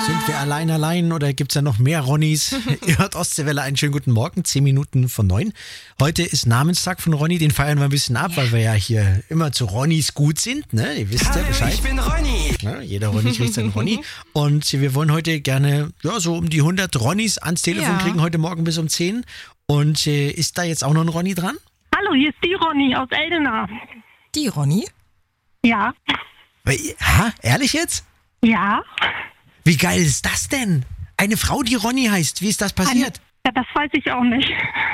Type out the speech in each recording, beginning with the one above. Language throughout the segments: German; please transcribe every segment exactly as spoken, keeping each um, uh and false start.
Sind wir allein allein oder gibt es da noch mehr Ronnys? Ihr hört Ostseewelle, einen schönen guten Morgen, zehn Minuten von neun. Heute ist Namenstag von Ronny, den feiern wir ein bisschen ab, ja. weil wir ja hier immer zu Ronnys gut sind. Ne? Ihr wisst Hallo, ja Bescheid. Ich bin Ronny. Ja, jeder Ronny kriegt seinen Ronny. Und wir wollen heute gerne ja, so um die hundert Ronnys ans Telefon Ja. kriegen, heute Morgen bis um zehn. Und äh, ist da jetzt auch noch ein Ronny dran? Hallo, hier ist die Ronny aus Eldena. Die Ronny? Ja, Weil- Ha? Ehrlich jetzt? ja. Wie geil ist das denn? Eine Frau, die Ronny heißt. Wie ist das passiert? Ja, das weiß ich auch nicht.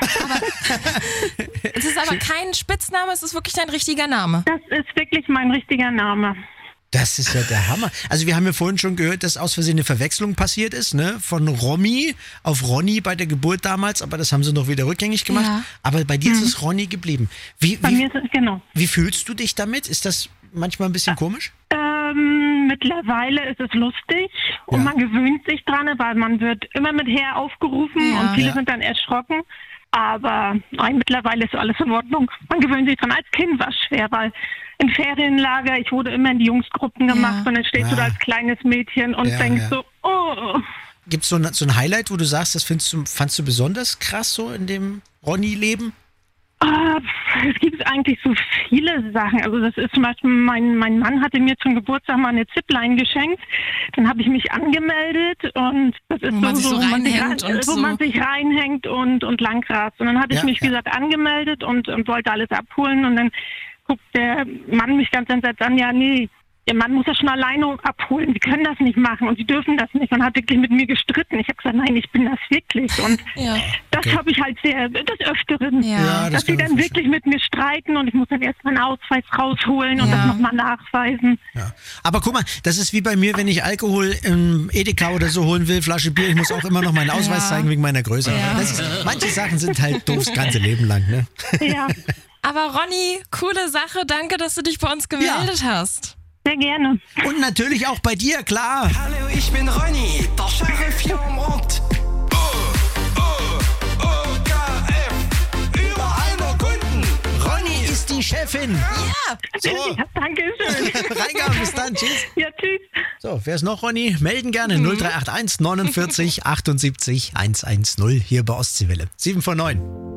Es ist aber kein Spitzname, es ist wirklich dein richtiger Name. Das ist wirklich mein richtiger Name. Das ist ja der Hammer. Also wir haben ja vorhin schon gehört, dass aus Versehen eine Verwechslung passiert ist, ne? Von Romy auf Ronny bei der Geburt damals, aber das haben sie noch wieder rückgängig gemacht. Ja. Aber bei dir ist es Ronny geblieben. Wie, Bei wie, mir ist es, genau. wie fühlst du dich damit? Ist das manchmal ein bisschen komisch? Ähm, mittlerweile ist es lustig und Ja. man gewöhnt sich dran, weil man wird immer mit Herr aufgerufen Ja. und viele Ja. sind dann erschrocken. Aber nein, mittlerweile ist alles in Ordnung. Man gewöhnt sich dran. Als Kind war es schwer, weil im Ferienlager, ich wurde immer in die Jungsgruppen gemacht Ja. und dann stehst du da Ja. als kleines Mädchen und Ja, denkst ja. so, oh. Gibt es so, ein- so ein Highlight, wo du sagst, das findest du, fandst du besonders krass so in dem Ronny-Leben? Ah, es gibt eigentlich so viele Sachen. Also das ist zum Beispiel, mein, mein Mann hatte mir zum Geburtstag mal eine Zipline geschenkt. Dann habe ich mich angemeldet und das ist Wo man so, sich so wo man sich reinhängt rein- und wo so. man sich reinhängt und, und langrast. Und dann hatte ich Ja, mich, wie ja. gesagt, angemeldet und, und wollte alles abholen. Und dann guckt der Mann mich ganz entsetzt an, ja, nee, der Mann muss das schon alleine abholen. Sie können das nicht machen und sie dürfen das nicht. Und hat wirklich mit mir gestritten. Ich habe gesagt, nein, ich bin das wirklich. Und Ja. das Okay. habe ich halt sehr, des Öfteren. Ja. Ja, das Dass sie kann ich dann mir wirklich mit mir streiten und ich muss dann erst meinen Ausweis rausholen und Ja. das nochmal nachweisen. Ja. Aber guck mal, das ist wie bei mir, wenn ich Alkohol im Edeka oder so holen will, Flasche Bier, ich muss auch immer noch meinen Ausweis Ja. zeigen wegen meiner Größe. Ja. Das ist, manche Sachen sind halt doof das ganze Leben lang, ne? Ja, Aber Ronny, coole Sache, danke, dass du dich bei uns gemeldet hast. sehr gerne. Und natürlich auch bei dir, klar. Hallo, ich bin Ronny, der Sheriff hier am Ort. Oh, oh, O, K, F, überall nur Kunden. Ronny ist die Chefin. Ja. So, Ja, danke schön. reingehauen, bis dann, tschüss. Ja, tschüss. So, wer ist noch, Ronny? Melden gerne null drei acht eins neunundvierzig achtundsiebzig hundertzehn hier bei Ostseewelle. sieben vor neun.